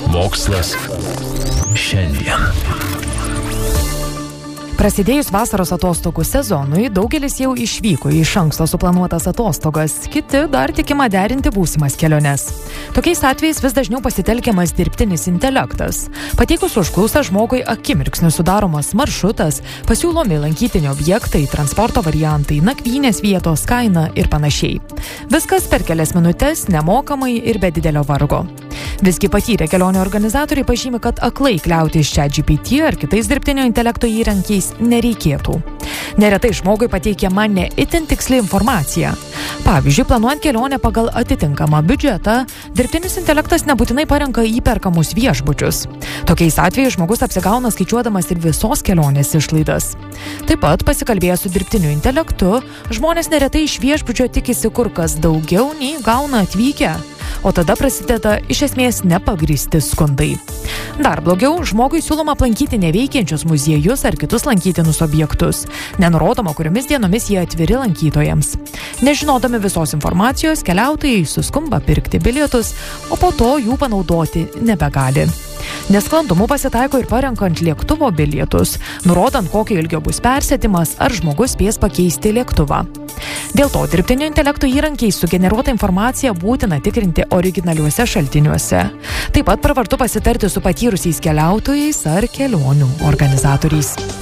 Mokslas šiandien. Prasidėjus vasaros atostogų sezonui, daugelis jau išvyko į iš anksto suplanuotas atostogas, kiti dar tikima derinti būsimas keliones. Tokiais atvejais vis dažniau pasitelkiamas dirbtinis intelektas. Pateikus užklausą žmogui akimirksniu sudaromas maršrutas, pasiūlomi lankytini objektai, transporto variantai, nakvynės vietos, kaina ir panašiai. Viskas per kelias minutes, nemokamai ir be didelio vargo. Visgi patyrę kelionių organizatoriai pažymi, kad aklai kliautis ChatGPT ar kitais dirbtinio intelekto įrankiais nereikėtų. Neretai žmogui pateikiama ne itin tiksli informacija. Pavyzdžiui, planuojant kelionę pagal atitinkamą biudžetą, dirbtinis intelektas nebūtinai parenka įperkamus viešbučius. Tokiais atvejais žmogus apsigauna skaičiuodamas ir visos kelionės išlaidas. Taip pat, pasikalbėję su dirbtiniu intelektu, žmonės neretai iš viešbučio tikisi kur kas daugiau nei gauna atvykę. O tada prasideda iš esmės nepagrįsti skundai. Dar blogiau, žmogui siūloma aplankyti neveikiančius muziejus ar kitus lankytinus objektus. Nenurodoma, kuriomis dienomis jie atviri lankytojams. Nežinodami visos informacijos, keliautojai suskumba pirkti bilietus, o po to jų panaudoti nebegali. Nesklandumų pasitaiko ir parenkant lėktuvo bilietus, nurodant, kokio ilgio bus persėdimas ar žmogus spės pakeisti lėktuvą. Dėl to dirbtinio intelekto įrankiai sugeneruotą informaciją būtina tikrinti originaliuose šaltiniuose. Taip pat pravartu pasitarti su patyrusiais keliautojais ar kelionių organizatoriais.